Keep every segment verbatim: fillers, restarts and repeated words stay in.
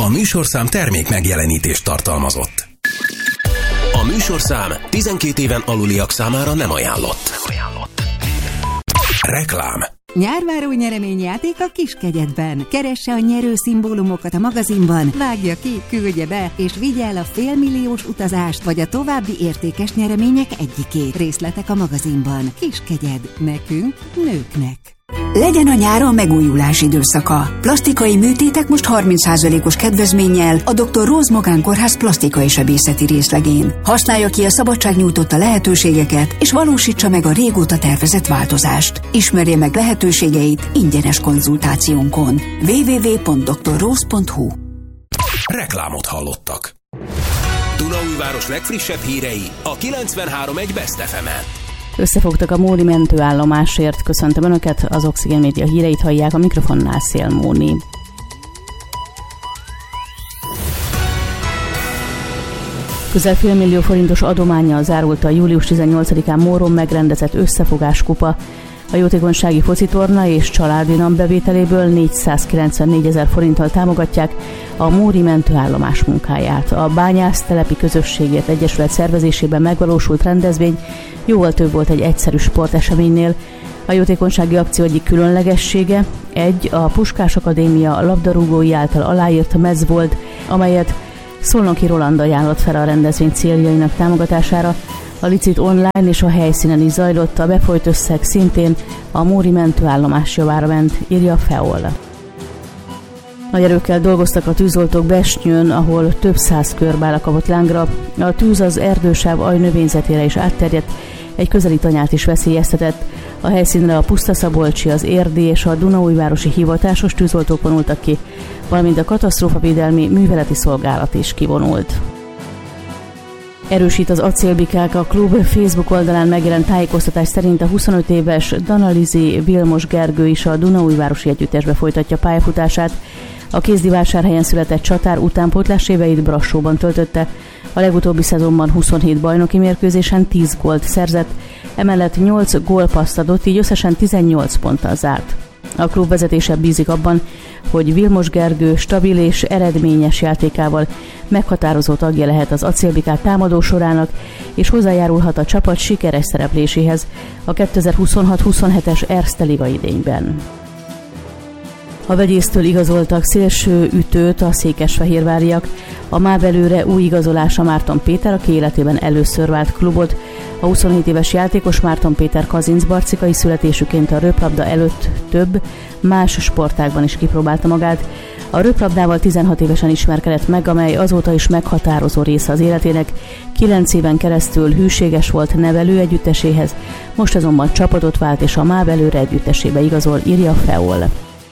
A műsorszám termék megjelenítést tartalmazott. A műsorszám tizenkét éven aluliak számára nem ajánlott. Reklám. Nyárváró nyereményjáték a Kiskegyedben. Keresse a nyerő szimbólumokat a magazinban, vágja ki, küldje be, és vigye el a félmilliós utazást, vagy a további értékes nyeremények egyikét. Részletek a magazinban. Kiskegyed. Nekünk, nőknek. Legyen a nyáron megújulás időszaka. Plastikai műtétek most harminc százalékos kedvezménnyel a doktor Rose Magán Kórház plastikai sebészeti részlegén. Használja ki a szabadság nyújtotta lehetőségeket, és valósítsa meg a régóta tervezett változást. Ismerje meg lehetőségeit ingyenes konzultációnkon. double-u double-u double-u pont doktor rose pont hu. Reklámot hallottak. Dunaújváros legfrissebb hírei a kilencvenhárom egész egy Best ef emen. Összefogtak a Móri mentőállomásért. Köszöntöm Önöket, az Oxigén Média híreit hallják, a mikrofonnál Szél Móni. Közel fél millió forintos adománnyal zárult a július tizennyolcadikán Móron megrendezett összefogáskupa. A jótékonysági focitorna és családinam bevételéből négyszázkilencvennégy ezer forinttal támogatják a Móri mentőállomás munkáját. A Bányásztelepi Közösségért Egyesület szervezésében megvalósult rendezvény jóval több volt egy egyszerű sporteseménynél. A jótékonysági akció egyik különlegessége egy a Puskás Akadémia labdarúgói által aláírt mez volt, amelyet Szolnoki Roland ajánlott fel a rendezvény céljainak támogatására. A licit online és a helyszínen is zajlott, a befolyt összeg szintén a Móri mentőállomás javára ment, írja a FEOL. Nagy erőkkel dolgoztak a tűzoltók Besnyőn, ahol több száz körbála kapott lángra. A tűz az erdősáv ajnövényzetére is átterjedt, egy közeli tanyát is veszélyeztetett. A helyszínre a Pusztaszabolcsi, az Érdi és a Dunaújvárosi hivatásos tűzoltók vonultak ki, valamint a katasztrófavédelmi műveleti szolgálat is kivonult. Erősít az Acélbikák. A klub Facebook oldalán megjelent tájékoztatás szerint a huszonöt éves Danalizi Vilmos Gergő is a Dunaújvárosi együttesbe folytatja pályafutását. A Kézdivásárhelyen született csatár utánpótlás éveit Brassóban töltötte. A legutóbbi szezonban huszonhét bajnoki mérkőzésen tíz gólt szerzett, emellett nyolc gólpasszt adott, így összesen tizennyolc ponttal zárt. A klub vezetése bízik abban, hogy Vilmos Gergő stabil és eredményes játékával meghatározó tagja lehet az Acélbikák támadó sorának, és hozzájárulhat a csapat sikeres szerepléséhez a kétezer-huszonhat huszonhetes Erste Liga idényben. A vegyésztől igazoltak szélső ütőt a székesfehérváriak. A mábelőre új igazolása Márton Péter, aki életében először vált klubot. A huszonhét éves játékos Márton Péter kazincbarcikai születésüként a röplabda előtt több más sportágban is kipróbálta magát. A röplabdával tizenhat évesen ismerkedett meg, amely azóta is meghatározó része az életének. Kilenc éven keresztül hűséges volt nevelő együtteséhez, most azonban csapatot vált és a mábelőre együttesébe igazol, írja a FEOL.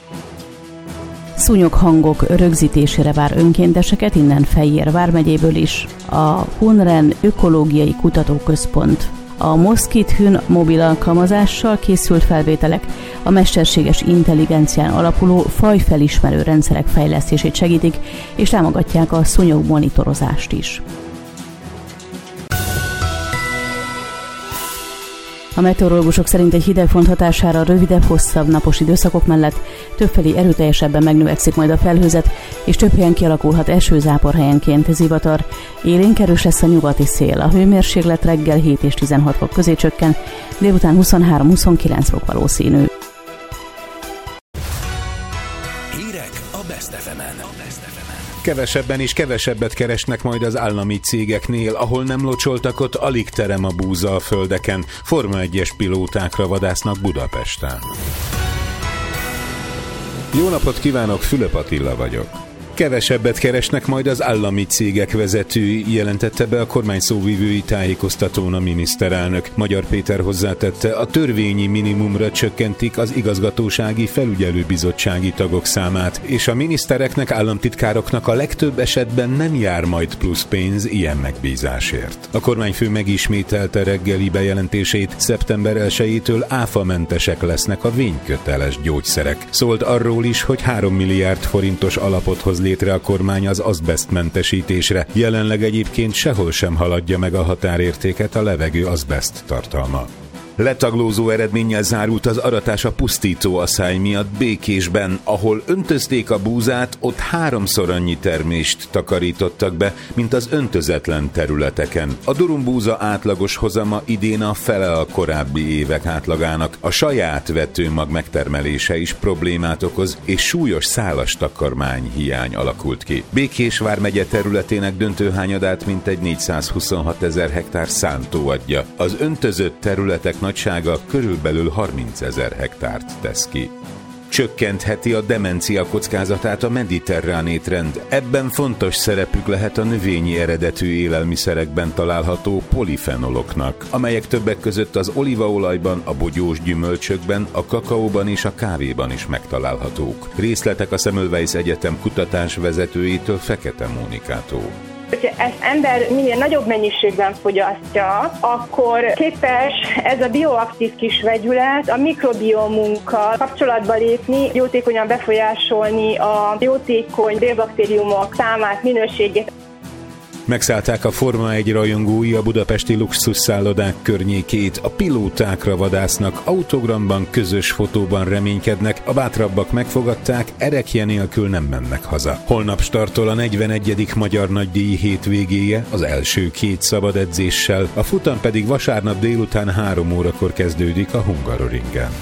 Szúnyoghangok rögzítésére vár önkénteseket, innen Fejér vármegyéből is. A Hunren Ökológiai Kutatóközpont. A Moszkit-Hün mobil alkalmazással készült felvételek a mesterséges intelligencián alapuló fajfelismerő rendszerek fejlesztését segítik, és támogatják a szúnyog monitorozást is. A meteorológusok szerint egy hidegfront hatására rövidebb, hosszabb napos időszakok mellett többfelé erőteljesebben megnövekszik majd a felhőzet, és több helyen kialakulhat esőzápor, helyenként zivatar. Élénk erős lesz a nyugati szél. A hőmérséklet reggel hét és tizenhat fok közé csökken, délután huszonhárom-huszonkilenc fok valószínű. Hírek a Best ef emen. Kevesebben és kevesebbet keresnek majd az állami cégeknél, ahol nem locsoltak, ott alig terem a búza a földeken. Forma egyes pilótákra vadásznak Budapesten. Jó napot kívánok, Fülöp Attila vagyok. Kevesebbet keresnek majd az állami cégek vezetői, jelentette be a kormány szóvivői tájékoztatón a miniszterelnök. Magyar Péter hozzátette, a törvényi minimumra csökkentik az igazgatósági felügyelőbizottsági tagok számát, és a minisztereknek, államtitkároknak a legtöbb esetben nem jár majd plusz pénz ilyen megbízásért. A kormányfő megismételte reggeli bejelentését, szeptember elsejétől áfamentesek lesznek a vényköteles gyógyszerek. Szólt arról is, hogy három milliárd forintos alapot hoz létre a kormány az azbesztmentesítésre. Jelenleg egyébként sehol sem haladja meg a határértéket a levegő azbeszt tartalma. Letaglózó eredménnyel zárult az aratás a pusztító aszály miatt Békésben, ahol öntözték a búzát, ott háromszor annyi termést takarítottak be, mint az öntözetlen területeken. A durumbúza átlagos hozama idén a fele a korábbi évek átlagának. A saját vetőmag megtermelése is problémát okoz, és súlyos szálas takarmány hiány alakult ki. Békés vármegye területének döntő hányadát mintegy négyszázhuszonhat ezer hektár szántó adja. Az öntözött területek nagysága körülbelül harmincezer hektárt tesz ki. Csökkentheti a demencia kockázatát a mediterrán étrend. Ebben fontos szerepük lehet a növényi eredetű élelmiszerekben található polifenoloknak, amelyek többek között az olívaolajban, a bogyós gyümölcsökben, a kakaóban és a kávéban is megtalálhatók. Részletek a Semmelweis Egyetem kutatásvezetőjétől, Fekete Mónikától. Hogyha ezt ember minél nagyobb mennyiségben fogyasztja, akkor képes ez a bioaktív kis vegyület a mikrobiomunkkal kapcsolatba lépni, jótékonyan befolyásolni a jótékony bélbaktériumok számát, minőségét. Megszállták a Forma egy rajongói a budapesti luxusszállodák környékét, a pilótákra vadásznak, autogramban, közös fotóban reménykednek, a bátrabbak megfogadták, erekje nélkül nem mennek haza. Holnap startol a negyvenegyedik Magyar Nagydíj hétvégéje, az első két szabad edzéssel, a futam pedig vasárnap délután három órakor kezdődik a Hungaroringen.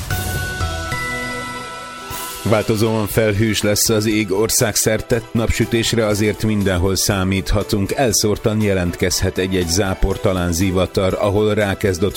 Változóan felhős lesz az ég országszerte, napsütésre azért mindenhol számíthatunk, elszórtan jelentkezhet egy-egy zápor, talán zivatar, ahol rákezd